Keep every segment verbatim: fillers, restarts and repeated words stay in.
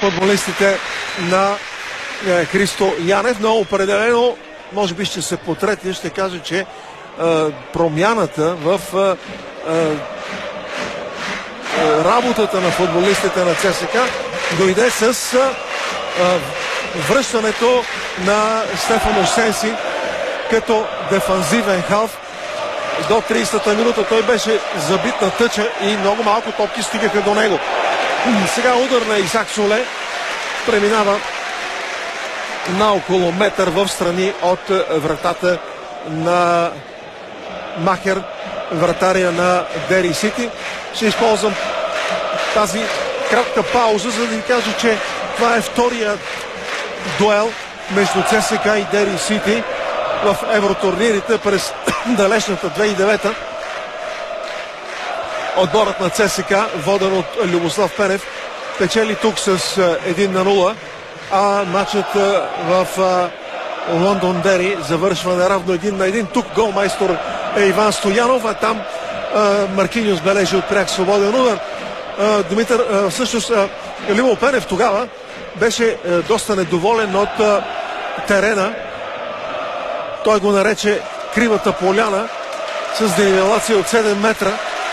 футболистите на е, Христо Янев, но определено може би ще се потрети, ще каже, че е, промяната в е, е, работата на футболистите на ЦСКА дойде с е, връщането на Стефано Сенси като дефанзивен халф. До тридесета минута той беше забит на тъча и много малко топки стигаха до него. Сега удар на Исак Соле преминава на около метър в страни от вратата на Махер, вратаря на Дери Сити. Ще използвам тази кратка пауза, за да ви кажа, че това е втория дуел между ЦСКА и Дери Сити в евротурнирите през далечната две хиляди и девета. Отборът на ЦСКА, воден от Любослав Пенев, печели тук с едно на нула, а матчът в Лондон Дери завършва наравно един на един. Тук голмайстор е Иван Стоянов, а там Маркиньос бележи от пряк свободен удар. Димитър, всъщност Любо Пенев тогава беше доста недоволен от терена. Той го нарече кривата поляна с денивелация от седем метра.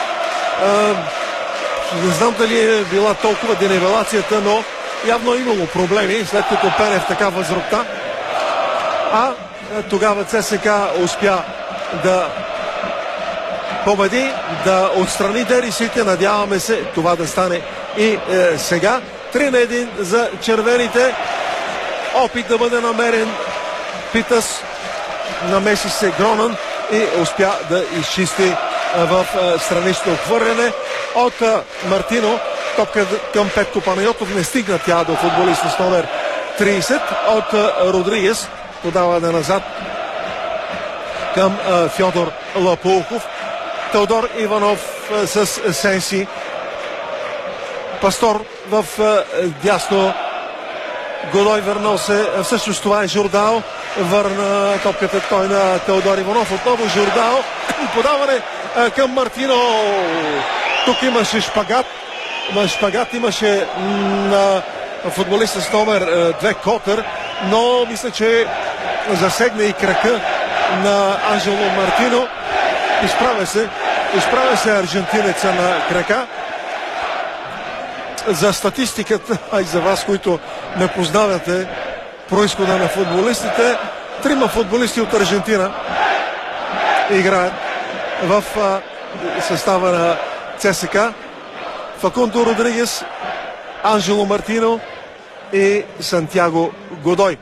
Не знам дали е била толкова денивелацията, но явно е имало проблеми, след като Пенев така възропта. А тогава ЦСКА успя да победи, да отстрани Дери Сити. Надяваме се това да стане и е, сега. три на едно за червените. Опит да бъде намерен Питъс, намеси се Гронан и успя да изчисти в странично отхвърляне от Мартино. Топка към Петко Панайотов, не стигна тя до футболиста с номер тридесет от Родригес. Подава да назад към Фьодор Лапулков. Теодор Иванов с Сенси. Пастор в дясно. Годой върнал се. Всъщност това е Жордао. Върна топката той на Теодор Иванов. Отново Жордао. Подаване към Мартино. Тук имаше шпагат. Шпагат имаше на футболиста с номер две Котър, но мисля, че засегна и крака на Анжело Мартино. Изправя се. Изправя се аржентинеца на крака. За статистиката, а и за вас, които не познавате произхода на футболистите, трима футболисти от Аржентина играят в а, състава на ЦСКА. Факундо Родригес, Анжело Мартино и Сантьяго Годой.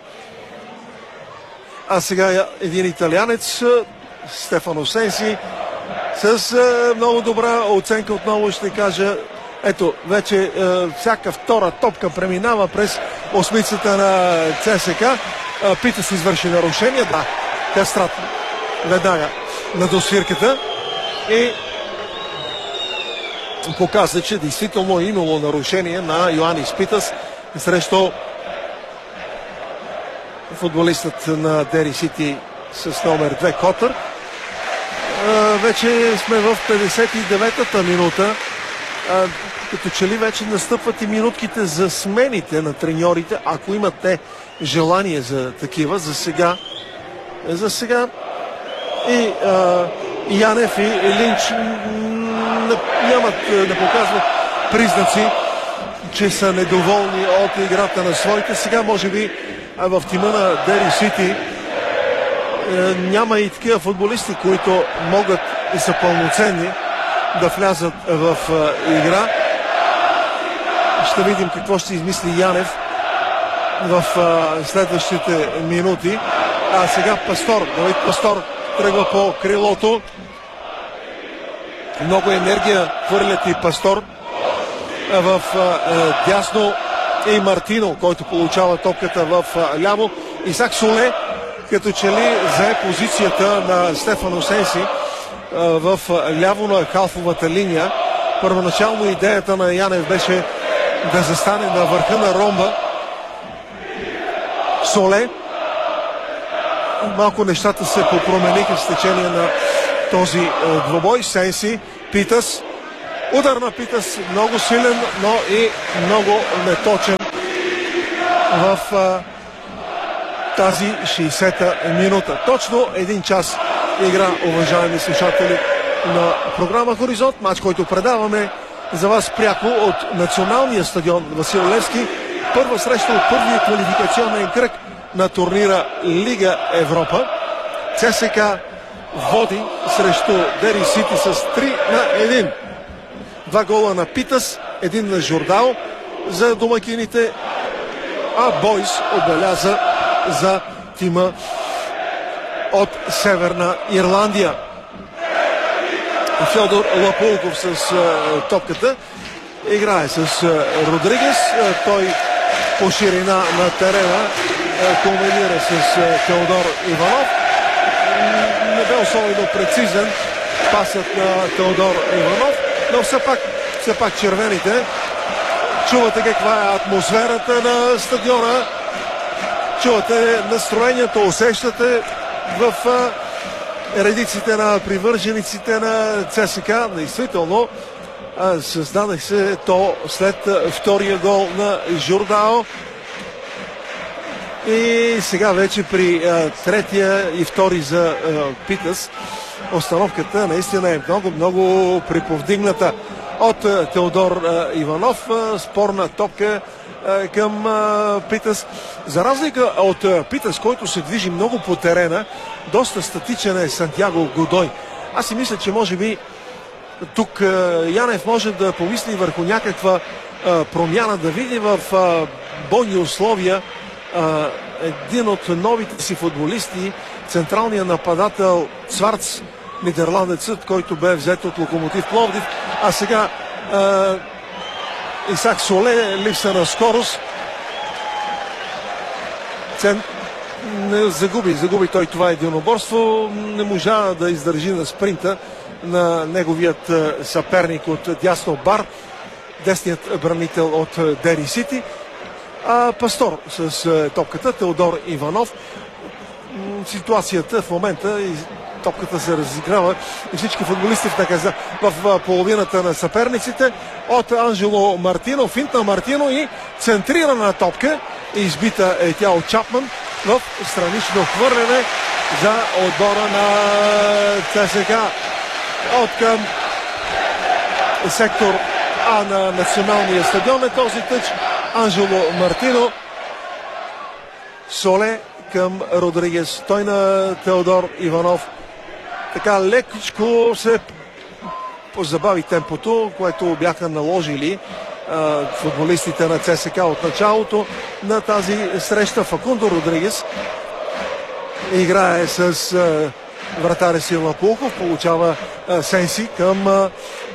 А сега един италианец, Стефано Сенси, с а, много добра оценка. Отново ще кажа, ето, вече е, всяка втора топка преминава през осмицата на ЦСКА. Е, Пита се извърши нарушение. Да, Кастрат веднага на досвирката и показва, че действително е имало нарушение на Йоанис Питас срещу футболистът на Дери Сити с номер две Котър. Е, вече сме в петдесет и деветата минута. А, като че ли вече настъпват и минутките за смените на треньорите, ако имат те желание за такива. За сега за сега и а, Янев и Линч не, нямат, не показват признаци, че са недоволни от играта на своите. Сега може би в тима на Дери Сити няма и такива футболисти, които могат и са пълноценни да влязат в а, игра. Ще видим какво ще измисли Янев в а, следващите минути. А сега Пастор, Давид Пастор тръгва по крилото. Много енергия хвърлят и Пастор в а, дясно и Мартино, който получава топката в а, ляво. Исак Соле като че ли зае позицията на Стефано Сенси в ляво на халфовата линия. Първоначално идеята на Янев беше да застане на върха на ромба. Соле. Малко нещата се попромениха с течение на този двобой. Сенси, Питас. Удар на Питас много силен, но и много неточен в а, тази шейсета минута. Точно един час игра, уважаеми слушатели на програма Хоризонт. Мач, който предаваме за вас пряко от националния стадион Васил Левски. Първа среща от първия квалификационен кръг на турнира Лига Европа. ЦСКА води срещу Дери Сити с три на едно. Два гола на Питас, един на Жордао за домакините, а Бойс отбеляза за тима от Северна Ирландия. Фьодор Лапулков с uh, топката играе с uh, Родригес. Uh, той по ширина на терена uh, комбинира с uh, Теодор Иванов. Не бе особено прецизен пасът на Теодор Иванов, но все пак, все пак червените. Чувате каква е атмосферата на стадиона. Чувате настроението, усещате в uh, редиците на привържениците на ЦСКА. Действително създадах се то след втория гол на Жордао. И сега вече при а, третия и втори за а, Питас установката наистина е много, много приповдигната от а, Теодор а, Иванов. А, спорна топка а, към а, Питас. За разлика от а, Питас, който се движи много по терена, доста статичен е Сантьяго Годой. Аз си мисля, че може би тук а, Янев може да помисли върху някаква а, промяна, да види в а, бойни условия а, един от новите си футболисти, централният нападател Цварц, нидерландецът, който бе взет от Локомотив Пловдив, а сега а, Исак Соле, липса на скорост. Цен... Не, загуби, загуби той това единоборство, не можа да издържи на спринта на неговият съперник от дясно бар, десният бранител от Дери Сити. А Пастор с топката, Теодор Иванов. Ситуацията в момента, и топката се разиграва и всички футболисти в, наказа, в половината на съперниците от Анжело Мартино, финт на Мартино и центрирана топка. Избита е тя от Чапман в странично хвърляне за отбора на ЦСКА. От към сектор А на националния стадион е този тъч. Анжело Мартино. Соле към Родригес. Той на Теодор Иванов. Така лекичко се позабави темпото, което бяха наложили а, футболистите на ЦСКА от началото на тази среща. Факундо Родригес играе с а, вратаря си Лапулков. Получава а, Сенси към а,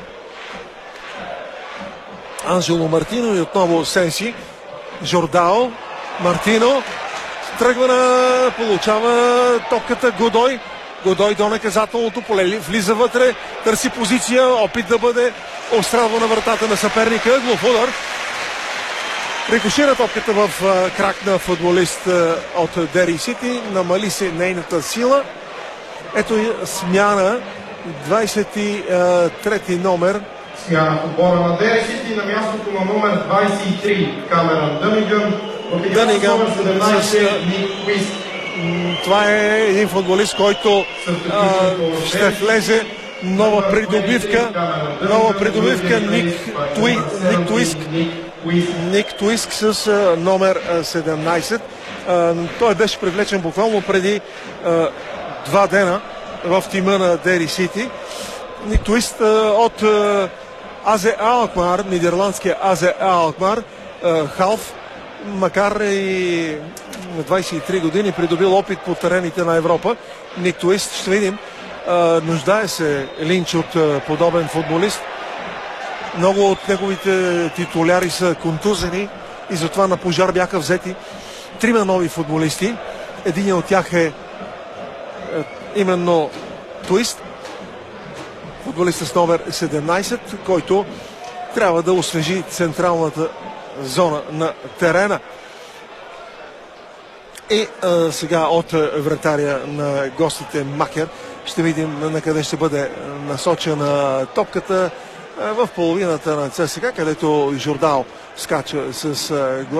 Анжело Мартино и отново Сенси. Жордао. Мартино тръгва на... получава топката Годой. Годой до наказателното поле. Влиза вътре, търси позиция, опит да бъде обстрелван на вратата на съперника. Ъглов удар. Рикошира топката в крак на футболист от Дери Сити. Намали се нейната сила. Ето и смяна. двадесет и трети номер. Смяна в отбора на Дери Сити на мястото на номер двадесет и три Камерън Дъниган. Дъниган с... Това е един футболист, който а, ще влезе нова придобивка. Нова придобивка Ник, Туи, Ник Туиск. Ник Туиск с а, номер а, седемнадесет. А, той беше привлечен буквално преди а, два дена в тима на Дери Сити. Ник Туиск а, от а, Азе Алкмар, нидерландския Азе Алкмар, а, халф, макар и на двадесет и три години придобил опит по терените на Европа. Ник Туиск, ще видим, а, нуждае се Линч от а, подобен футболист. Много от неговите титуляри са контузени и затова на пожар бяха взети трима нови футболисти. Един от тях е, е именно Туиск, футболист с номер седемнадесет, който трябва да освежи централната зона на терена. И а, сега от вратаря на гостите Макер ще видим на къде ще бъде насочена топката. В половината на ЦСКА, където Жордао скача с глава.